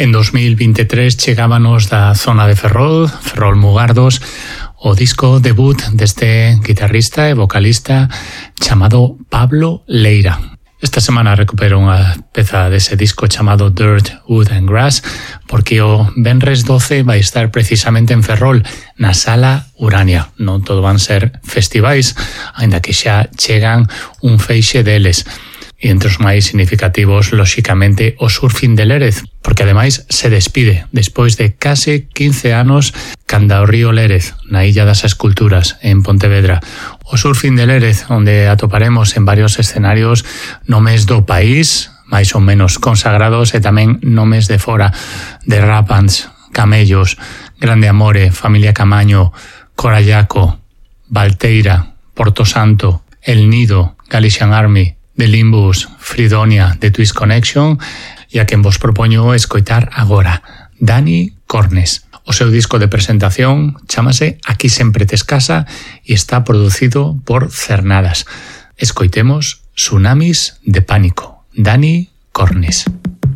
En 2023 chegábanos da zona de Ferrol Mugardos, o disco debut deste guitarrista e vocalista chamado Pablo Leira. Esta semana recupero unha peza dese disco chamado Dirt, Wood and Grass, porque o venres 12 vai estar precisamente en Ferrol, na Sala Urania. Non todo van ser festivais, aínda que xa chegan un feixe deles. E entre os máis significativos, lóxicamente, o Surfing de Lérez, porque ademais se despide despois de case 15 anos canda o río Lérez, na Illa das Esculturas, en Pontevedra. O Surfing de Lérez, onde atoparemos en varios escenarios nomes do país, máis ou menos consagrados, e tamén nomes de fora, de Rapans, Camellos, Grande Amore, Familia Camaño, Corallaco, Valteira, Porto Santo, El Nido, Galician Army, de Limbus, Fridonia, de Twist Connection, e a quen vos propoño escoitar agora, Dani Cornes. O seu disco de presentación chámase Aquí sempre tes casa e está producido por Cernadas. Escoitemos Tsunamis de Pánico, Dani Cornes.